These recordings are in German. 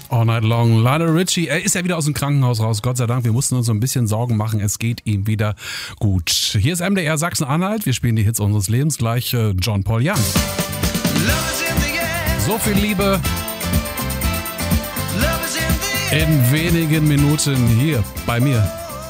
All Night Long. Lionel Richie, er ist ja wieder aus dem Krankenhaus raus. Gott sei Dank, wir mussten uns so ein bisschen Sorgen machen. Es geht ihm wieder gut. Hier ist MDR Sachsen-Anhalt. Wir spielen die Hits unseres Lebens. Gleich John Paul Young. So viel Liebe in wenigen Minuten hier bei mir.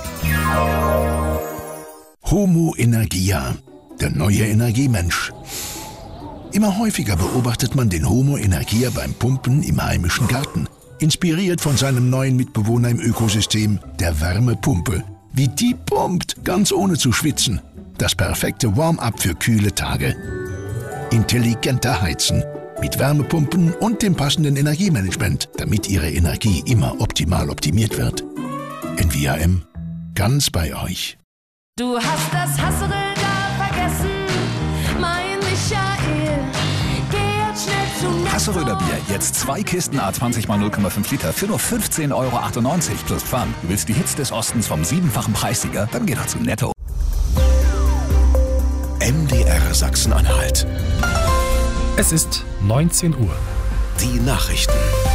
Homo Energia, der neue Energiemensch. Immer häufiger beobachtet man den Homo Energia beim Pumpen im heimischen Garten. Inspiriert von seinem neuen Mitbewohner im Ökosystem, der Wärmepumpe. Wie die pumpt, ganz ohne zu schwitzen. Das perfekte Warm-up für kühle Tage. Intelligenter Heizen. Mit Wärmepumpen und dem passenden Energiemanagement, damit Ihre Energie immer optimal optimiert wird. NVIM, ganz bei euch. Du hast das Hasseröder vergessen, mein Michael. Geh jetzt schnell zu Netto. Hasseröder Bier, jetzt 2 Kisten A20 x 0,5 Liter für nur 15,98 € plus Pfand. Du willst die Hits des Ostens vom 7-fachen Preissieger? Dann geh doch zu Netto. MDR Sachsen-Anhalt. Es ist 19 Uhr. Die Nachrichten.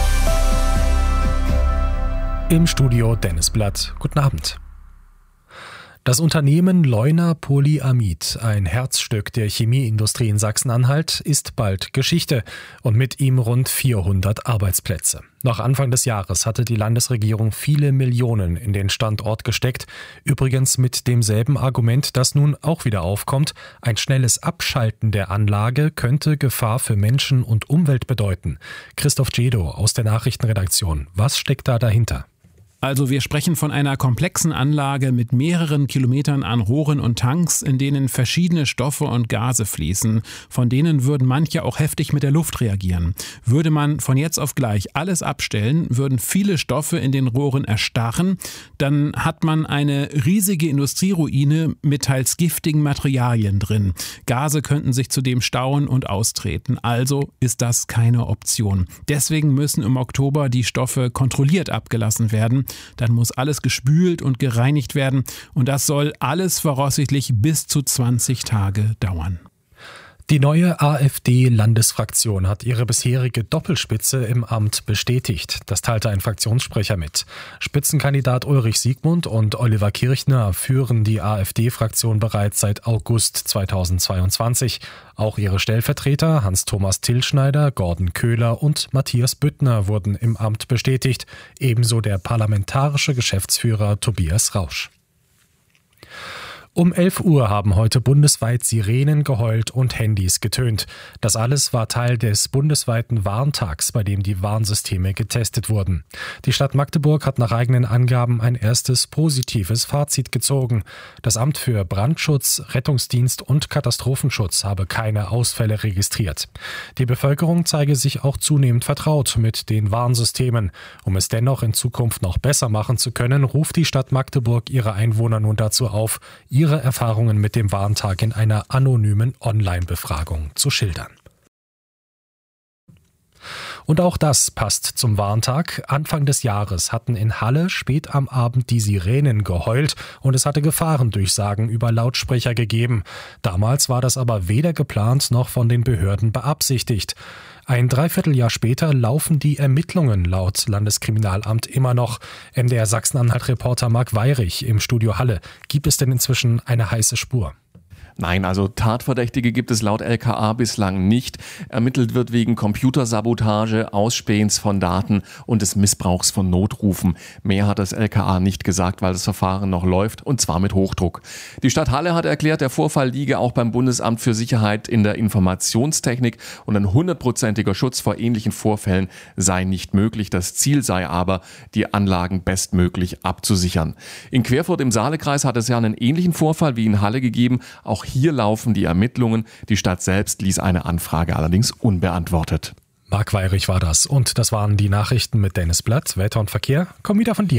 Im Studio Dennis Blatt. Guten Abend. Das Unternehmen Leuna Polyamid, ein Herzstück der Chemieindustrie in Sachsen-Anhalt, ist bald Geschichte und mit ihm rund 400 Arbeitsplätze. Noch Anfang des Jahres hatte die Landesregierung viele Millionen in den Standort gesteckt. Übrigens mit demselben Argument, das nun auch wieder aufkommt. Ein schnelles Abschalten der Anlage könnte Gefahr für Menschen und Umwelt bedeuten. Christoph Djedo aus der Nachrichtenredaktion. Was steckt da dahinter? Also wir sprechen von einer komplexen Anlage mit mehreren Kilometern an Rohren und Tanks, in denen verschiedene Stoffe und Gase fließen. Von denen würden manche auch heftig mit der Luft reagieren. Würde man von jetzt auf gleich alles abstellen, würden viele Stoffe in den Rohren erstarren. Dann hat man eine riesige Industrieruine mit teils giftigen Materialien drin. Gase könnten sich zudem stauen und austreten. Also ist das keine Option. Deswegen müssen im Oktober die Stoffe kontrolliert abgelassen werden. Dann muss alles gespült und gereinigt werden und das soll alles voraussichtlich bis zu 20 Tage dauern. Die neue AfD-Landesfraktion hat ihre bisherige Doppelspitze im Amt bestätigt. Das teilte ein Fraktionssprecher mit. Spitzenkandidat Ulrich Siegmund und Oliver Kirchner führen die AfD-Fraktion bereits seit August 2022. Auch ihre Stellvertreter Hans-Thomas Tillschneider, Gordon Köhler und Matthias Büttner wurden im Amt bestätigt. Ebenso der parlamentarische Geschäftsführer Tobias Rausch. Um 11 Uhr haben heute bundesweit Sirenen geheult und Handys getönt. Das alles war Teil des bundesweiten Warntags, bei dem die Warnsysteme getestet wurden. Die Stadt Magdeburg hat nach eigenen Angaben ein erstes positives Fazit gezogen. Das Amt für Brandschutz, Rettungsdienst und Katastrophenschutz habe keine Ausfälle registriert. Die Bevölkerung zeige sich auch zunehmend vertraut mit den Warnsystemen. Um es dennoch in Zukunft noch besser machen zu können, ruft die Stadt Magdeburg ihre Einwohner nun dazu auf, ihre Erfahrungen mit dem Warntag in einer anonymen Online-Befragung zu schildern. Und auch das passt zum Warntag. Anfang des Jahres hatten in Halle spät am Abend die Sirenen geheult und es hatte Gefahrendurchsagen über Lautsprecher gegeben. Damals war das aber weder geplant noch von den Behörden beabsichtigt. Ein Dreivierteljahr später laufen die Ermittlungen laut Landeskriminalamt immer noch. MDR Sachsen-Anhalt-Reporter Marc Weyrich im Studio Halle. Gibt es denn inzwischen eine heiße Spur? Nein, also Tatverdächtige gibt es laut LKA bislang nicht. Ermittelt wird wegen Computersabotage, Ausspähens von Daten und des Missbrauchs von Notrufen. Mehr hat das LKA nicht gesagt, weil das Verfahren noch läuft und zwar mit Hochdruck. Die Stadt Halle hat erklärt, der Vorfall liege auch beim Bundesamt für Sicherheit in der Informationstechnik und ein 100%iger Schutz vor ähnlichen Vorfällen sei nicht möglich. Das Ziel sei aber, die Anlagen bestmöglich abzusichern. In Querfurt im Saalekreis hat es ja einen ähnlichen Vorfall wie in Halle gegeben. Auch hier laufen die Ermittlungen. Die Stadt selbst ließ eine Anfrage allerdings unbeantwortet. Marc Weyrich war das. Und das waren die Nachrichten mit Dennis Blatt. Wetter und Verkehr kommen wieder von dir.